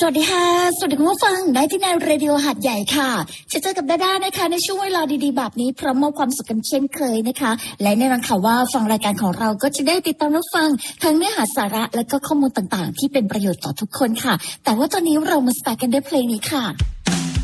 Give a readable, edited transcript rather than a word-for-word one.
สวัสดีค่ะสวัสดีคุณผู้ฟังได้ที่ในเรดิโอหัดใหญ่ค่ะจะเจอกับด้านะคะในช่วงเวลาดีๆแบบนี้พร้อมมอบความสุขกันเช่นเคยนะคะและแน่นอนค่ะว่าฟังรายการของเราก็จะได้ติดตามรับฟังทั้งเนื้อหาสาระและก็ข้อมูลต่างๆที่เป็นประโยชน์ต่อทุกคนค่ะแต่ว่าตอนนี้เรามาสตาร์ทกันด้วยเพลงนี้ค่ะ